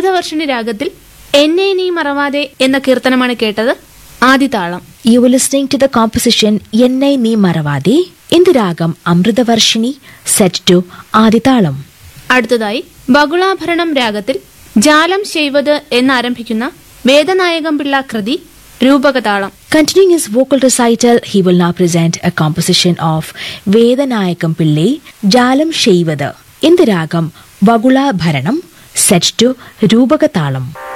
അമൃതവർഷിണി രാഗത്തിൽ എന്നെ നീ മറവാതെ എന്ന കീർത്തനമാണ് കേട്ടത്. ആദിതാളം. You were listening to the composition Yennai Nee Maravade in the ragam Amritavarshini set to Adithalam. അടുത്തതായി ബകുളാഭരണം രാഗത്തിൽ ജാലം ശൈവത് എന്നാരംഭിക്കുന്ന വേദനായകം പിള്ള കൃതി രൂപകതാളം. Continuing his vocal recital, he will now present a composition of Vedanayakam Pillai Jalam Sheivada in the ragam Bagula Bharanam set to Rubakatalam.